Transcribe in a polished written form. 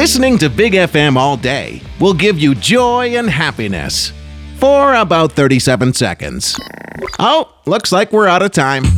Listening to Big FM all day will give you joy and happiness for about 37 seconds. Oh, looks like we're out of time.